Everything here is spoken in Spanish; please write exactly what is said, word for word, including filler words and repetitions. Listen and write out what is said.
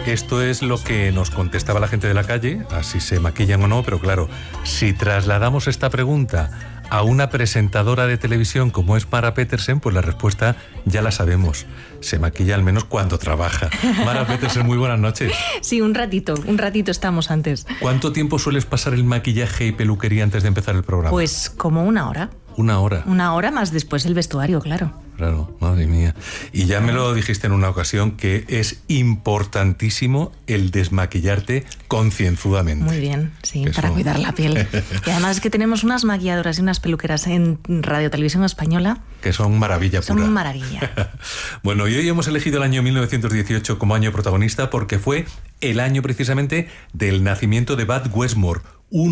Esto es lo que nos contestaba la gente de la calle, así se maquillan o no, pero claro, si trasladamos esta pregunta a una presentadora de televisión como es Mara Petersen, pues la respuesta ya la sabemos. Se maquilla al menos cuando trabaja. Mara Petersen, muy buenas noches. Sí, un ratito, un ratito estamos antes. ¿Cuánto tiempo sueles pasar el maquillaje y peluquería antes de empezar el programa? Pues como una hora. Una hora. Una hora más después el vestuario, claro. Claro, madre mía. Y ya me lo dijiste en una ocasión que es importantísimo el desmaquillarte concienzudamente. Muy bien, sí, Eso. Para cuidar la piel. Y además es que tenemos unas maquilladoras y unas peluqueras en Radio Televisión Española. Que son maravilla pura. Son maravilla. Bueno, y hoy hemos elegido el año mil novecientos dieciocho como año protagonista porque fue el año precisamente del nacimiento de Bud Westmore, un